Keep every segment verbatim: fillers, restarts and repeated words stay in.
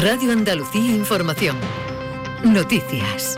Radio Andalucía Información. Noticias.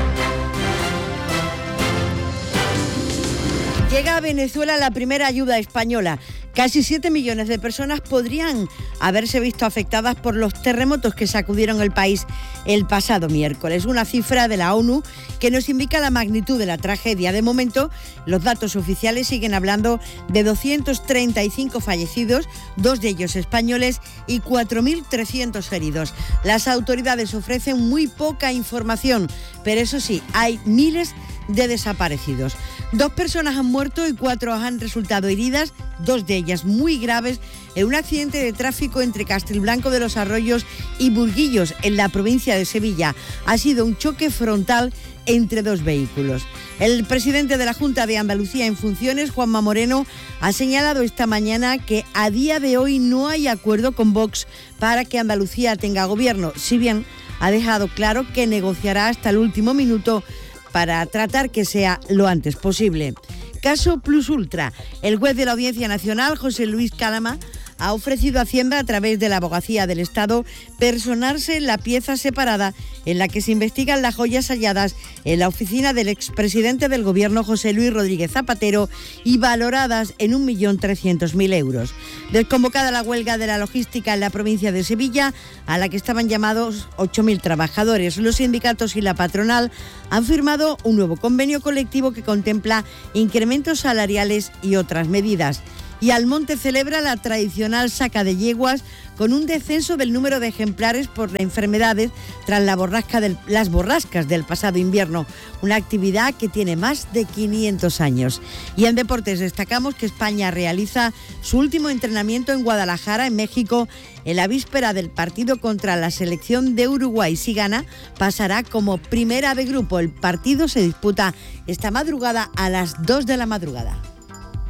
Llega a Venezuela la primera ayuda española. Casi siete millones de personas podrían haberse visto afectadas por los terremotos que sacudieron el país el pasado miércoles. Una cifra de la ONU que nos indica la magnitud de la tragedia. De momento, los datos oficiales siguen hablando de doscientos treinta y cinco fallecidos, dos de ellos españoles, y cuatro mil trescientos heridos. Las autoridades ofrecen muy poca información, pero eso sí, hay miles de desaparecidos. Dos personas han muerto y cuatro han resultado heridas, dos de ellas muy graves, en un accidente de tráfico entre Castelblanco de los Arroyos y Burguillos, en la provincia de Sevilla. Ha sido un choque frontal entre dos vehículos. El presidente de la Junta de Andalucía en funciones, Juanma Moreno, ha señalado esta mañana que a día de hoy no hay acuerdo con Vox para que Andalucía tenga gobierno, si bien ha dejado claro que negociará hasta el último minuto para tratar que sea lo antes posible. Caso Plus Ultra. El juez de la Audiencia Nacional, José Luis Calama, ha ofrecido a Hacienda, a través de la Abogacía del Estado, personarse en la pieza separada en la que se investigan las joyas halladas en la oficina del expresidente del Gobierno, José Luis Rodríguez Zapatero, y valoradas en un millón trescientos mil euros. Desconvocada la huelga de la logística en la provincia de Sevilla, a la que estaban llamados ocho mil trabajadores, los sindicatos y la patronal han firmado un nuevo convenio colectivo que contempla incrementos salariales y otras medidas. Y Almonte celebra la tradicional saca de yeguas con un descenso del número de ejemplares por las enfermedades tras la borrasca del, las borrascas del pasado invierno, una actividad que tiene más de quinientos años. Y en deportes destacamos que España realiza su último entrenamiento en Guadalajara, en México, en la víspera del partido contra la selección de Uruguay. Si gana, pasará como primera de grupo. El partido se disputa esta madrugada a las dos de la madrugada.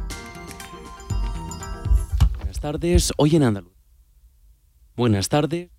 Buenas tardes, hoy en Andalucía. Buenas tardes.